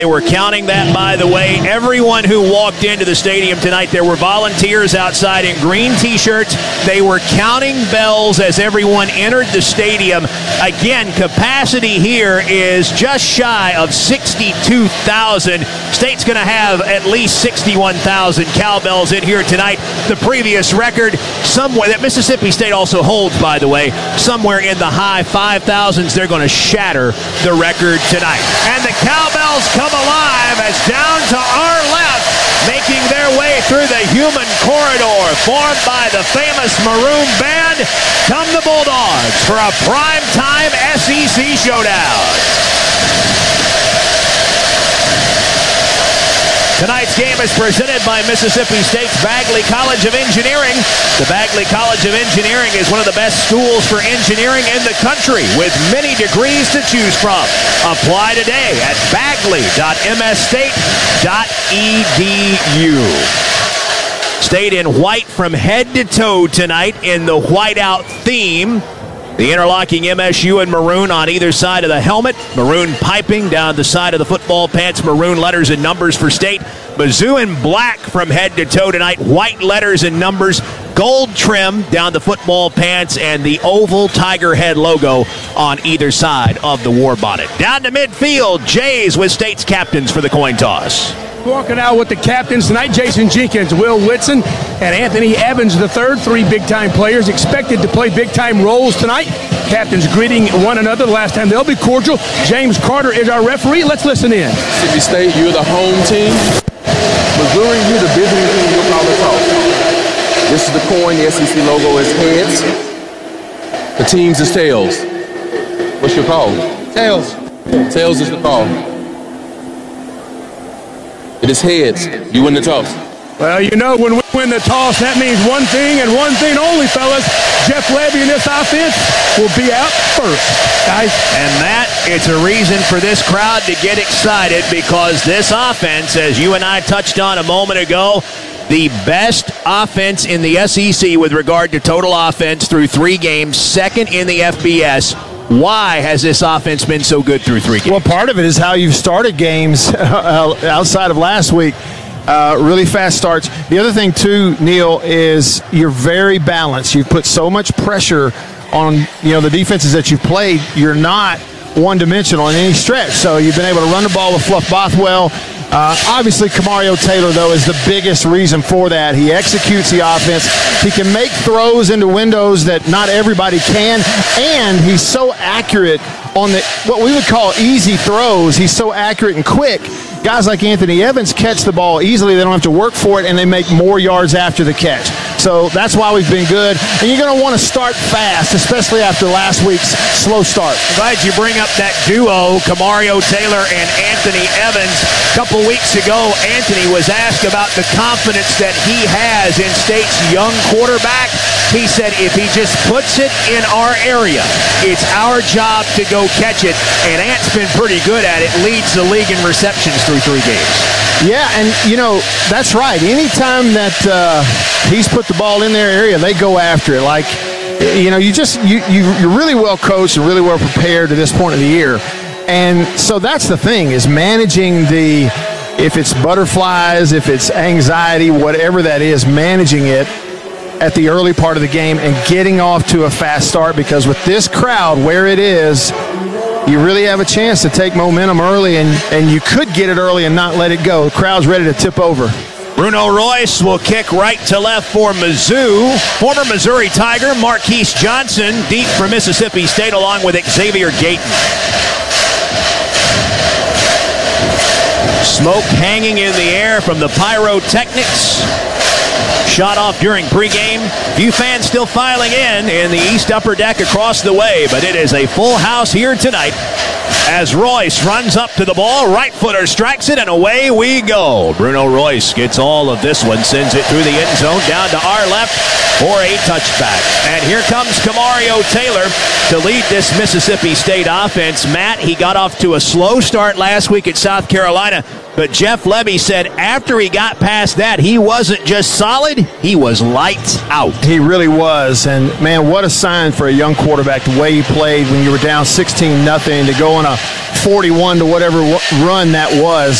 They were counting that, by the way. Everyone who walked into the stadium tonight, there were volunteers outside in green T-shirts. They were counting bells as everyone entered the stadium. Again, capacity here is just shy of 62,000. State's going to have at least 61,000 cowbells in here tonight. The previous record, somewhere that Mississippi State also holds, by the way, somewhere in the high 5,000s. They're going to shatter the record tonight. And the cowbells come alive as down to our left, making their way through the human corridor formed by the famous Maroon Band, come the Bulldogs for a primetime SEC showdown. Tonight's game is presented by Mississippi State's Bagley College of Engineering. The Bagley College of Engineering is one of the best schools for engineering in the country, with many degrees to choose from. Apply today at bagley.msstate.edu. State in white from head to toe tonight in the whiteout theme. The interlocking MSU and maroon on either side of the helmet. Maroon piping down the side of the football pants. Maroon letters and numbers for State. Mizzou in black from head to toe tonight. White letters and numbers. Gold trim down the football pants. And the oval tiger head logo on either side of the war bonnet. Down to midfield, Jays with State's captains for the coin toss. Walking out with the captains tonight, Jason Jenkins, Will Whitson, and Anthony Evans III, three big-time players expected to play big-time roles tonight. Captains greeting one another the last time. They'll be cordial. James Carter is our referee. Let's listen in. Mississippi State, you're the home team. Missouri, you're the visiting team. You'll call the toss. This is the coin. The SEC logo is heads. The teams is tails. What's your call? Tails. Tails is the call. It is heads. You win the toss. Well, you know, when we win the toss, that means one thing and one thing only, fellas. Jeff Levy and this offense will be out first, guys. And Matt, it's a reason for this crowd to get excited, because this offense, as you and I touched on a moment ago, the best offense in the SEC with regard to total offense through 3 games, second in the FBS. Why has this offense been so good through 3 games? Well, part of it is how you've started games outside of last week. Really fast starts. The other thing, too, Neil, is you're very balanced. You've put so much pressure on, the defenses that you've played. You're not one-dimensional in any stretch. So you've been able to run the ball with Fluff Bothwell. Obviously, Kamario Taylor, though, is the biggest reason for that. He executes the offense. He can make throws into windows that not everybody can, and he's so accurate on what we would call easy throws. He's so accurate and quick. Guys like Anthony Evans catch the ball easily. They don't have to work for it, and they make more yards after the catch. So that's why we've been good. And you're going to want to start fast, especially after last week's slow start. I'm glad you bring up that duo, Kamario Taylor and Anthony Evans. A couple weeks ago, Anthony was asked about the confidence that he has in State's young quarterback. He said if he just puts it in our area, it's our job to go catch it. And Ant's been pretty good at it. Leads the league in receptions through 3 games. Yeah, and, that's right. Anytime that he's put the ball in their area, they go after it. Like, you're really well coached and really well prepared to this point of the year. And so that's the thing, is managing if it's butterflies, if it's anxiety, whatever that is, managing it at the early part of the game and getting off to a fast start, because with this crowd where it is, you really have a chance to take momentum early, and you could get it early and not let it go. The crowd's ready to tip over. Bruno Royce will kick right to left for Mizzou. Former Missouri Tiger Marquise Johnson deep for Mississippi State, along with Xavier Gayton. Smoke hanging in the air from the pyrotechnics. Shot off during pregame. Few fans still filing in the East Upper Deck across the way, but it is a full house here tonight as Royce runs up to the ball. Right footer strikes it, and away we go. Bruno Royce gets all of this one, sends it through the end zone down to our left for a touchback. And here comes Kamario Taylor to lead this Mississippi State offense. Matt, he got off to a slow start last week at South Carolina. But Jeff Lebby said after he got past that, he wasn't just solid, he was lights out. He really was. And, man, what a sign for a young quarterback, the way he played when you were down 16-0 to go on a 41 to whatever run that was.